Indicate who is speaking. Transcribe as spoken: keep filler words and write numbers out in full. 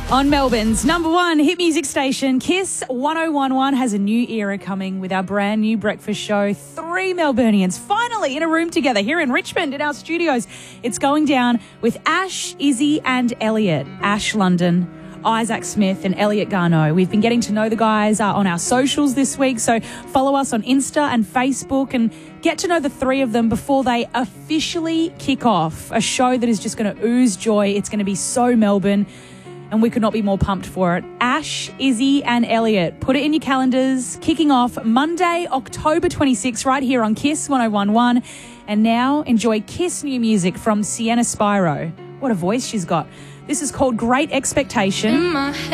Speaker 1: On Melbourne's number one hit music station, Kiss one oh one one has a new era coming with our brand new breakfast show. Three Melburnians finally in a room together here in Richmond in our studios. It's going down with Ash, Izzy and Elliot. Ash London, Isaac Smith and Elliot Garneau. We've been getting to know the guys uh, on our socials this week, so follow us on Insta and Facebook and get to know the three of them before they officially kick off a show that is just going to ooze joy. It's going to be so Melbourne, and we could not be more pumped for it. Ash, Izzy and Elliot, put it in your calendars, kicking off Monday, October twenty-sixth, right here on Kiss one oh one one. And now enjoy Kiss new music from Sienna Spiro. What a voice she's got. This is called Great Expectation.